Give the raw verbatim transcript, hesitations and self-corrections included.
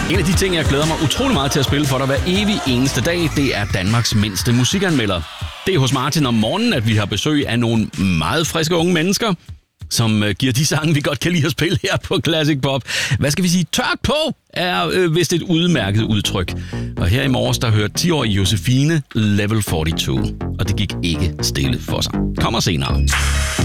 En af de ting, jeg glæder mig utrolig meget til at spille for dig hver evig eneste dag, det er Danmarks mindste musikanmelder. Det er hos Martin om morgenen, at vi har besøg af nogle meget friske unge mennesker, som giver de sange, vi godt kan lide at spille her på Classic Pop. Hvad skal vi sige? Tørt på er øh, vist et udmærket udtryk. Og her i morges, der hørte ti-årige Josefine Level fireogfyrre, og det gik ikke stille for sig. Kommer senere.